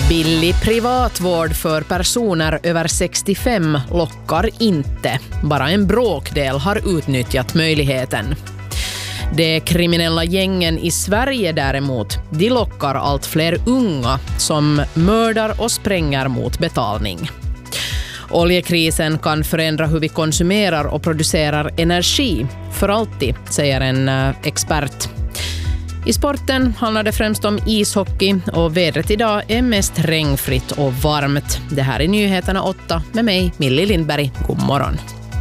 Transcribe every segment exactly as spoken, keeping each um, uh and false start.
Billig privatvård för personer över sextiofem lockar inte. Bara en bråkdel har utnyttjat möjligheten. De kriminella gängen i Sverige däremot, de lockar allt fler unga som mördar och spränger mot betalning. Oljekrisen kan förändra hur vi konsumerar och producerar energi för alltid, säger en expert. I sporten handlar det främst om ishockey och vädret idag är mest regnfritt och varmt. Det här är Nyheterna åtta med mig, Millie Lindberg. God morgon.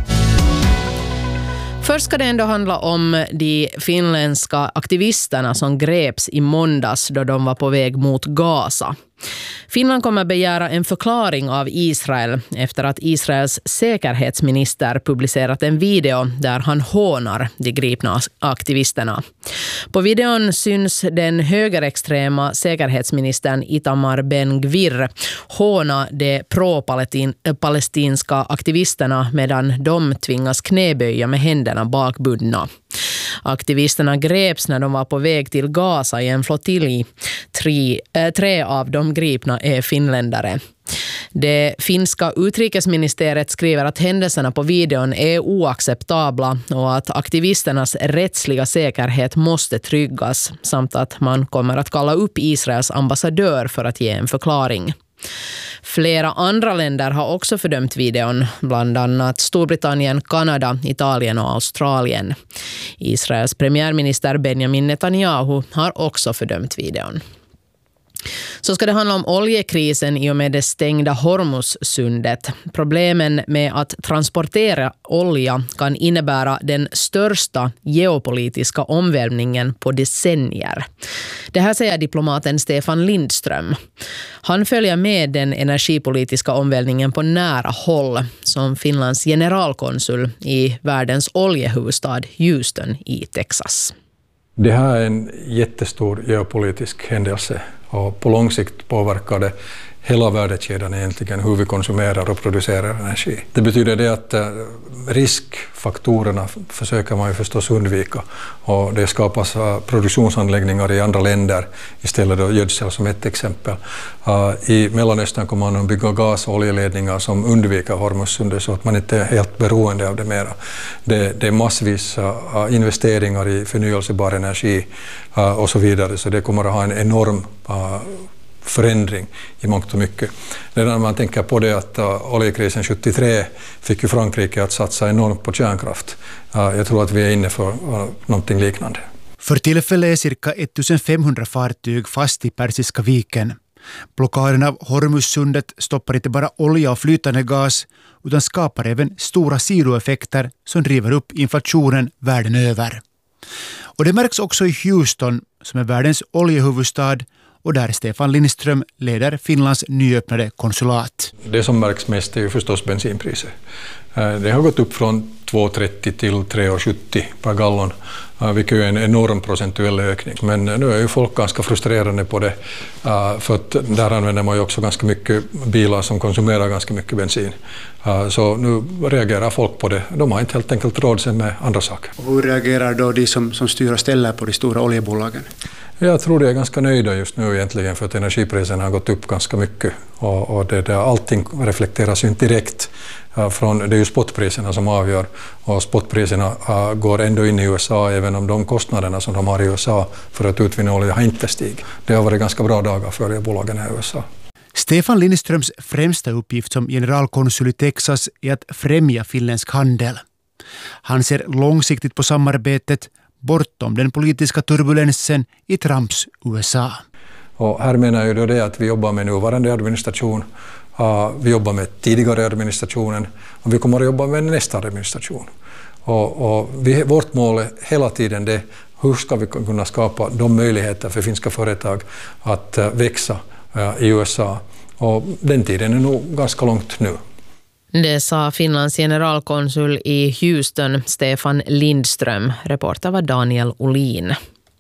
Först ska det ändå handla om de finländska aktivisterna som greps i måndags då de var på väg mot Gaza. Finland kommer begära en förklaring av Israel efter att Israels säkerhetsminister publicerat en video där han hånar de gripna aktivisterna. På videon syns den högerextrema säkerhetsministern Itamar Ben-Gvir håna de pro-palestinska aktivisterna medan de tvingas knäböja med händerna bakbundna. Aktivisterna greps när de var på väg till Gaza i en flottilj. Tre, äh, tre av de gripna är finländare. Det finska utrikesministeriet skriver att händelserna på videon är oacceptabla och att aktivisternas rättsliga säkerhet måste tryggas samt att man kommer att kalla upp Israels ambassadör för att ge en förklaring. Flera andra länder har också fördömt videon, bland annat Storbritannien, Kanada, Italien och Australien. Israels premiärminister Benjamin Netanyahu har också fördömt videon. Så ska det handla om oljekrisen i och med det stängda Hormuzsundet. Problemen med att transportera olja kan innebära den största geopolitiska omvälvningen på decennier. Det här säger diplomaten Stefan Lindström. Han följer med den energipolitiska omvälvningen på nära håll som Finlands generalkonsul i världens oljehuvudstad Houston i Texas. Det här är en jättestor geopolitisk händelse och på lång sikt påverkar det hela värdekedjan egentligen hur vi konsumerar och producerar energi. Det betyder det att riskfaktorerna försöker man ju förstås undvika och det skapas produktionsanläggningar i andra länder istället för gödsel som ett exempel. I Mellanöstern kommer man att bygga gas- och oljeledningar som undviker Hormuzsundet så att man inte är helt beroende av det mera. Det, det är massvis investeringar i förnyelsebar energi och så vidare så det kommer att ha en enorm förändring i mångt och mycket. Redan man tänker på det att uh, oljekrisen sjuttiotre fick ju Frankrike att satsa enormt på kärnkraft. Uh, jag tror att vi är inne för uh, någonting liknande. För tillfället är cirka femtonhundra fartyg fast i Persiska viken. Blockaden av Hormuzsundet stoppar inte bara olja och flytande gas utan skapar även stora sidoeffekter som driver upp inflationen världen över. Och det märks också i Houston som är världens oljehuvudstad och där Stefan Lindström leder Finlands nyöppnade konsulat. Det som märks mest är ju förstås bensinpriser. Det har gått upp från två trettio till tre sjuttio per gallon, vilket är en enorm procentuell ökning. Men nu är ju folk ganska frustrerade på det, för att där använder man ju också ganska mycket bilar som konsumerar ganska mycket bensin. Så nu reagerar folk på det. De har inte helt enkelt råd sen med andra saker. Och hur reagerar då de som, som styr och ställer på de stora oljebolagen? Jag tror det är ganska nöjda just nu egentligen för att energipriserna har gått upp ganska mycket och, och det där, allting reflekteras ju inte direkt uh, från, det är ju spotpriserna som avgör och spotpriserna uh, går ändå in i U S A även om de kostnaderna som de har i U S A för att utvinna olja har inte stigit. Det har varit ganska bra dagar för oljebolagen i U S A. Stefan Lindströms främsta uppgift som generalkonsul i Texas är att främja finländsk handel. Han ser långsiktigt på samarbetet bortom den politiska turbulensen i Trumps U S A. Och här menar jag då det att vi jobbar med nuvarande administration, uh, vi jobbar med tidigare administrationen och vi kommer att jobba med nästa administration. Och, och vi, vårt mål är hela tiden det, hur ska vi kunna skapa de möjligheter för finska företag att uh, växa uh, i U S A. Och den tiden är nog ganska långt nu. Det sa Finlands generalkonsul i Houston, Stefan Lindström. Reporter var Daniel Olin.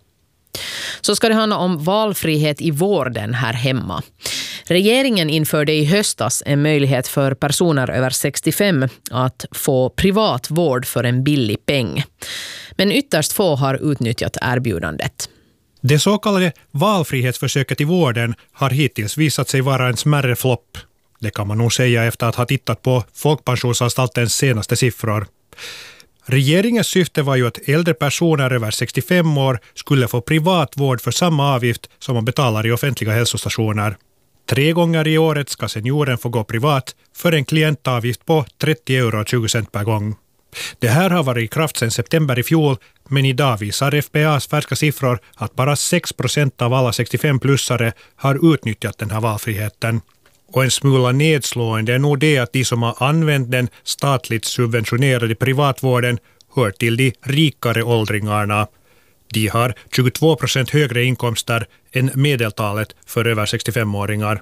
Så ska det handla om valfrihet i vården här hemma. Regeringen införde i höstas en möjlighet för personer över sextiofem att få privat vård för en billig peng. Men ytterst få har utnyttjat erbjudandet. Det så kallade valfrihetsförsöket i vården har hittills visat sig vara en smärre flopp. Det kan man nog säga efter att ha tittat på Folkpensionsanstaltens senaste siffror. Regeringens syfte var ju att äldre personer över sextiofem år skulle få privat vård för samma avgift som man betalar i offentliga hälsostationer. Tre gånger i året ska senioren få gå privat för en klientavgift på trettio euro och tjugo cent per gång. Det här har varit i kraft sedan september i fjol, men idag visar F B A:s färska siffror att bara sex procent av alla sextiofem-plussare har utnyttjat den här valfriheten. Och en smula nedslående är nog det att de som har använt den statligt subventionerade privatvården hör till de rikare åldringarna. De har tjugotvå procent högre inkomster än medeltalet för över sextiofem-åringar.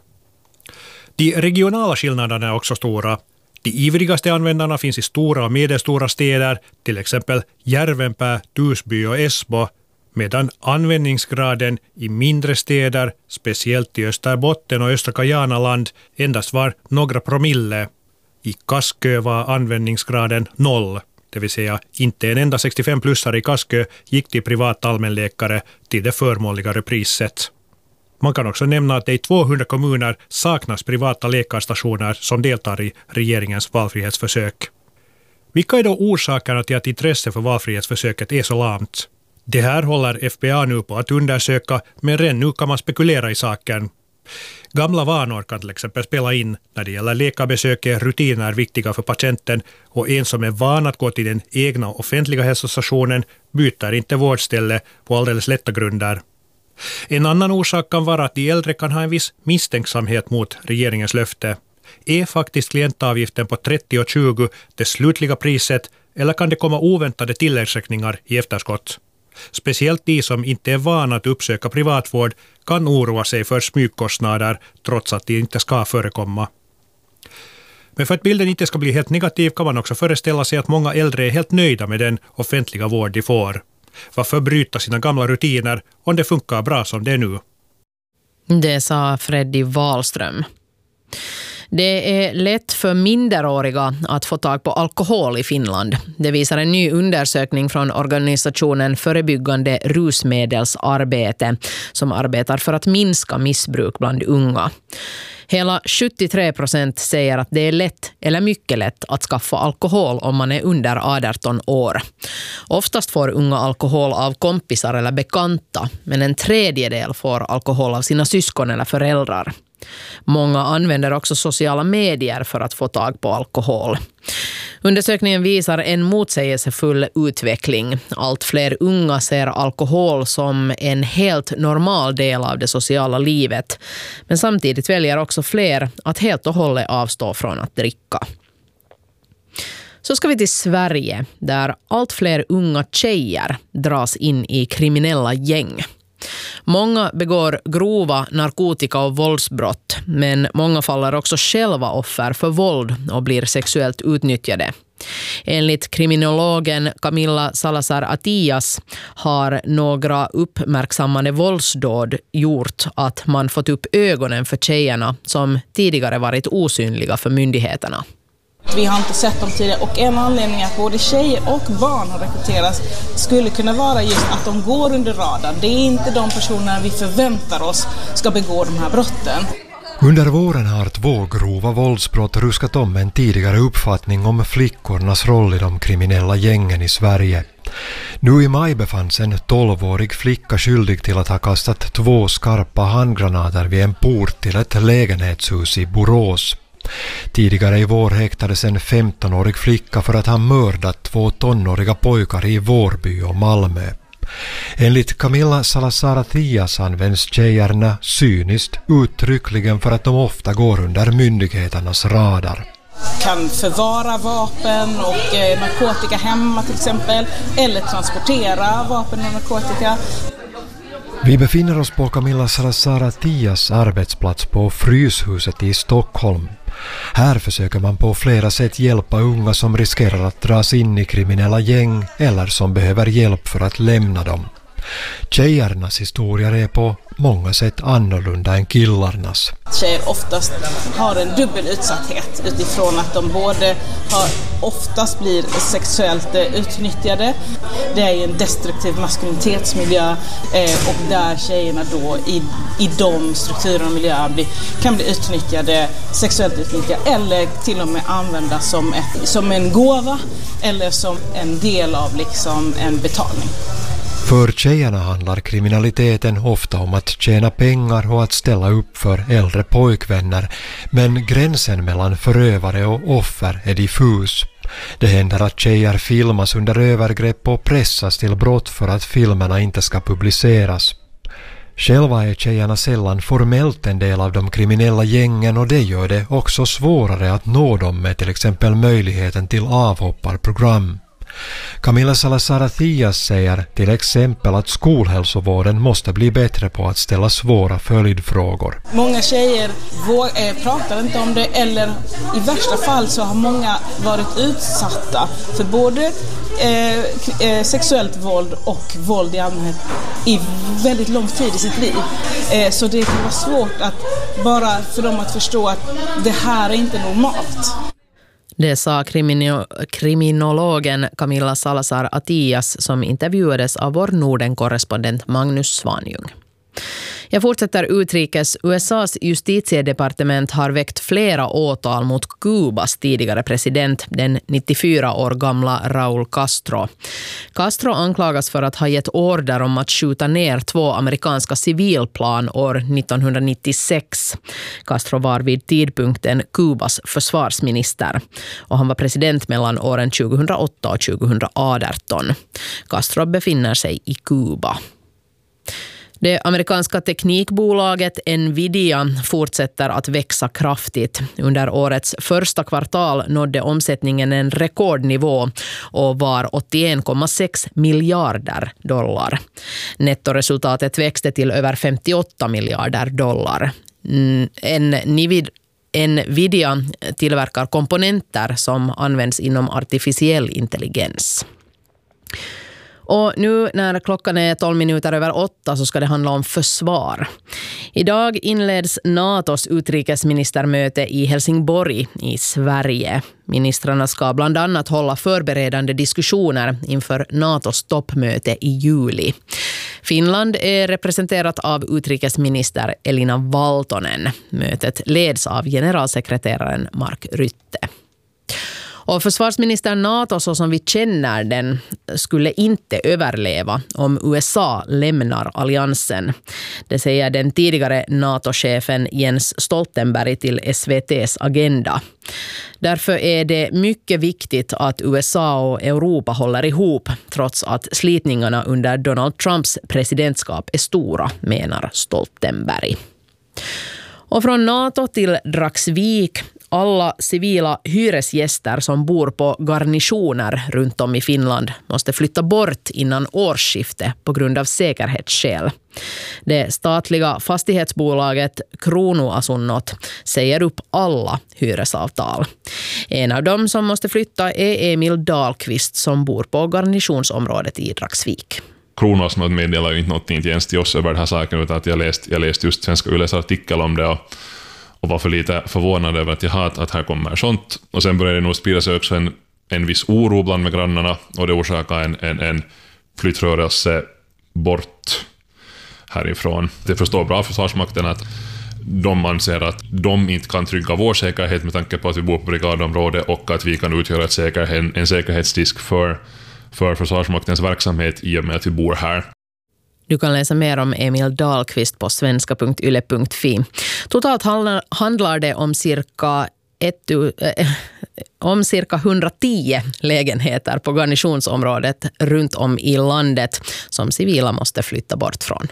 De regionala skillnaderna är också stora. De ivrigaste användarna finns i stora och medelstora städer, till exempel Järvenpää, Torsby och Esbo, medan användningsgraden i mindre städer, speciellt i Österbotten och Östra Kajanaland, endast var några promille. I Kaskö var användningsgraden noll, det vill säga inte en enda sextiofem-plussare i Kaskö gick till privat allmänläkare till det förmånligare priset. Man kan också nämna att det i tvåhundra kommuner saknas privata läkarstationer som deltar i regeringens valfrihetsförsök. Vilka är då orsakerna till att intresset för valfrihetsförsöket är så lamt? Det här håller F B A nu på att undersöka, men redan nu kan man spekulera i saken. Gamla vanor kan till exempel spela in. När det gäller läkarbesök är rutiner viktiga för patienten, och en som är van att gå till den egna offentliga hälsostationen byter inte vårdställe på alldeles lätta grunder. En annan orsak kan vara att de äldre kan ha en viss misstänksamhet mot regeringens löfte. Är faktiskt klientavgiften på trettio och tjugo det slutliga priset, eller kan det komma oväntade tilläggsräkningar i efterskott? Speciellt de som inte är vana att uppsöka privatvård kan oroa sig för smygkostnader trots att de inte ska förekomma. Men för att bilden inte ska bli helt negativ kan man också föreställa sig att många äldre är helt nöjda med den offentliga vård de får. Varför bryta sina gamla rutiner om det funkar bra som det är nu? Det sa Freddy Wahlström. Det är lätt för minderåriga att få tag på alkohol i Finland. Det visar en ny undersökning från organisationen Förebyggande rusmedelsarbete som arbetar för att minska missbruk bland unga. Hela sjuttiotre procent säger att det är lätt eller mycket lätt att skaffa alkohol om man är under arton år. Oftast får unga alkohol av kompisar eller bekanta, men en tredjedel får alkohol av sina syskon eller föräldrar. Många använder också sociala medier för att få tag på alkohol. Undersökningen visar en motsägelsefull utveckling. Allt fler unga ser alkohol som en helt normal del av det sociala livet. Men samtidigt väljer också fler att helt och hållet avstå från att dricka. Så ska vi till Sverige, där allt fler unga tjejer dras in i kriminella gäng. Många begår grova narkotika- och våldsbrott, men många faller också själva offer för våld och blir sexuellt utnyttjade. Enligt kriminologen Camilla Salazar Atias har några uppmärksammade våldsdåd gjort att man fått upp ögonen för tjejerna som tidigare varit osynliga för myndigheterna. Vi har inte sett dem tidigare, och en anledning att både tjejer och barn har rekryterats skulle kunna vara just att de går under radarn. Det är inte de personerna vi förväntar oss ska begå de här brotten. Under våren har två grova våldsbrott ruskat om en tidigare uppfattning om flickornas roll i de kriminella gängen i Sverige. Nu i maj befanns en tolvårig flicka skyldig till att ha kastat två skarpa handgranater vid en port till ett lägenhetshus i Borås. Tidigare i vår häktades en femtonårig flicka för att ha mördat två tonåriga pojkar i Vårby och Malmö. Enligt Camilla Salazar Atias används tjejerna cyniskt uttryckligen för att de ofta går under myndigheternas radar. Kan förvara vapen och eh, narkotika hemma till exempel, eller transportera vapen och narkotika. Vi befinner oss på Camilla Salazar Atias arbetsplats på Fryshuset i Stockholm. Här försöker man på flera sätt hjälpa unga som riskerar att dras in i kriminella gäng eller som behöver hjälp för att lämna dem. Tjejernas historier är på många sätt annorlunda än killarnas. Tjejer oftast har en dubbel utsatthet utifrån att de både har, oftast blir sexuellt utnyttjade. Det är ju en destruktiv maskulinitetsmiljö eh, och där tjejerna då i, i de strukturerna och miljöer blir, kan bli utnyttjade, sexuellt utnyttjade eller till och med användas som, ett, som en gåva eller som en del av liksom en betalning. För tjejerna handlar kriminaliteten ofta om att tjäna pengar och att ställa upp för äldre pojkvänner, men gränsen mellan förövare och offer är diffus. Det händer att tjejer filmas under övergrepp och pressas till brott för att filmerna inte ska publiceras. Själva är tjejerna sällan formellt en del av de kriminella gängen och det gör det också svårare att nå dem med till exempel möjligheten till avhopparprogram. Camilla Salazar-Attias säger till exempel att skolhälsovården måste bli bättre på att ställa svåra följdfrågor. Många tjejer våg, eh, pratar inte om det eller i värsta fall så har många varit utsatta för både eh, eh, sexuellt våld och våld i allmänhet i väldigt lång tid i sitt liv. Eh, så det kan vara svårt att bara för dem att förstå att det här är inte normalt. Det sa krimino- kriminologen Camilla Salazar-Attias som intervjuades av vår Norden-korrespondent Magnus Svanjung. Jag fortsätter utrikes. U S A:s justitiedepartement har väckt flera åtal mot Kubas tidigare president, den nittiofyra år gamla Raúl Castro. Castro anklagas för att ha gett order om att skjuta ner två amerikanska civilplan år nittonhundranittiosex. Castro var vid tidpunkten Kubas försvarsminister och han var president mellan åren tjugohundraåtta och tjugohundraarton. Castro befinner sig i Kuba. Det amerikanska teknikbolaget Nvidia fortsätter att växa kraftigt. Under årets första kvartal nådde omsättningen en rekordnivå och var åttioen komma sex miljarder dollar. Nettoresultatet växte till över femtioåtta miljarder dollar. Nvidia tillverkar komponenter som används inom artificiell intelligens. Och nu när klockan är tolv minuter över åtta så ska det handla om försvar. Idag inleds NATOs utrikesministermöte i Helsingborg i Sverige. Ministrarna ska bland annat hålla förberedande diskussioner inför NATOs toppmöte i juli. Finland är representerat av utrikesminister Elina Valtonen. Mötet leds av generalsekreteraren Mark Rutte. Och försvarsminister NATO så som vi känner den skulle inte överleva om U S A lämnar alliansen. Det säger den tidigare NATO-chefen Jens Stoltenberg till S V T:s Agenda. Därför är det mycket viktigt att U S A och Europa håller ihop trots att slitningarna under Donald Trumps presidentskap är stora, menar Stoltenberg. Och från NATO till Dragsvik. Alla civila hyresgäster som bor på garnisoner runt om i Finland måste flytta bort innan årsskifte på grund av säkerhetsskäl. Det statliga fastighetsbolaget Kronoasunnot säger upp alla hyresavtal. En av dem som måste flytta är Emil Dahlqvist som bor på garnisonsområdet i Dragsvik. Kronoasunnot meddelar ju inte någonting ens till oss över den här saken utan att jag läst, jag läst just Svenska Yles artikel om det och och var för lite förvånad över att jag har att här kommer sånt. Och sen började det nog sprida sig också en, en viss oro bland med grannarna och det orsakade en, en, en flyttrörelse bort härifrån. Det förstår bra Försvarsmakten att de anser att de inte kan trygga vår säkerhet med tanke på att vi bor på brigadområde och att vi kan utgöra ett säkerhet, en, en säkerhetsrisk för, för Försvarsmaktens verksamhet i och med att vi bor här. Du kan läsa mer om Emil Dahlqvist på svenska punkt yle punkt fi. Totalt handlar det om cirka, ett, äh, om cirka hundratio lägenheter på garnisonsområdet runt om i landet som civila måste flytta bort från.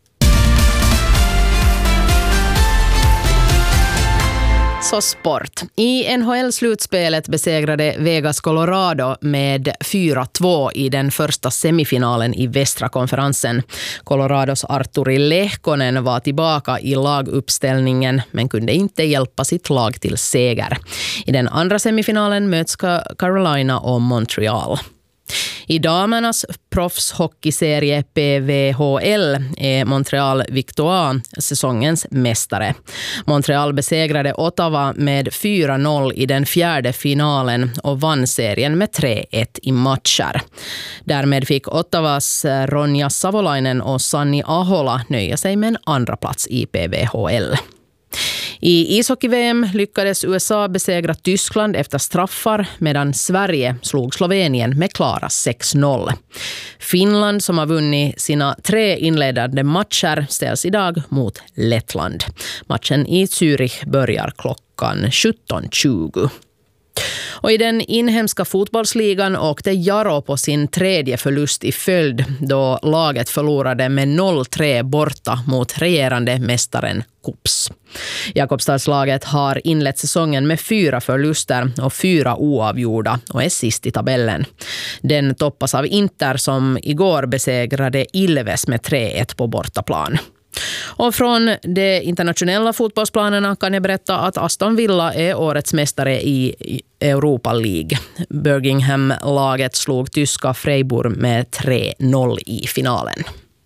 Så sport. I N H L-slutspelet besegrade Vegas Colorado med fyra två i den första semifinalen i västra konferensen. Colorados Arturi Lehkonen var tillbaka i laguppställningen men kunde inte hjälpa sitt lag till seger. I den andra semifinalen möts Carolina och Montreal. I damernas proffshockeyserie P V H L är Montreal Victoire säsongens mästare. Montreal besegrade Ottawa med fyra noll i den fjärde finalen och vann serien med tre ett i matcher. Därmed fick Ottawas Ronja Savolainen och Sanni Ahola nöja sig med en andra plats i P V H L. I ishockey-V M lyckades U S A besegra Tyskland efter straffar medan Sverige slog Slovenien med klara sex noll. Finland, som har vunnit sina tre inledande matcher, ställs idag mot Lettland. Matchen i Zürich börjar klockan sjutton tjugo. Och i den inhemska fotbollsligan åkte Jaro på sin tredje förlust i följd då laget förlorade med noll tre borta mot regerande mästaren Kups. Jakobstadslaget har inlett säsongen med fyra förluster och fyra oavgjorda och är sist i tabellen. Den toppas av Inter som igår besegrade Ilves med tre ett på bortaplan. Och från de internationella fotbollsplanerna kan jag berätta att Aston Villa är årets mästare i Europa League. Birmingham-laget slog tyska Freiburg med tre noll i finalen.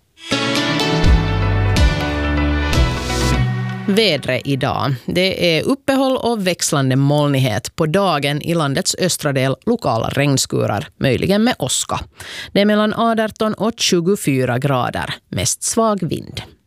Vädret idag. Det är uppehåll och växlande molnighet. På dagen i landets östra del lokala regnskurar, möjligen med åska. Det är mellan arton och tjugofyra grader, mest svag vind.